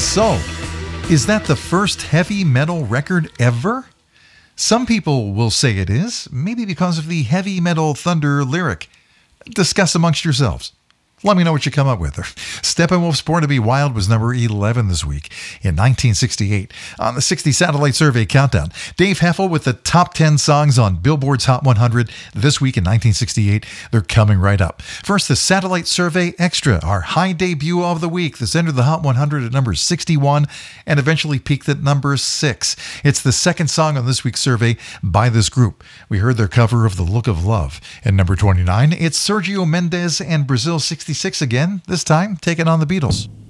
So, is that the first heavy metal record ever? Some people will say it is, maybe because of the heavy metal thunder lyric. Discuss amongst yourselves. Let me know what you come up with. Steppenwolf's Born to Be Wild was number 11 this week in 1968 on the 60 Satellite Survey Countdown. Dave Heffel with the top 10 songs on Billboard's Hot 100 this week in 1968. They're coming right up. First, the Satellite Survey Extra, our high debut of the week. This entered the Hot 100 at number 61 and eventually peaked at number 6. It's the second song on this week's survey by this group. We heard their cover of The Look of Love. At number 29, it's Sergio Mendes and Brazil 66 again, this time taking on the Beatles.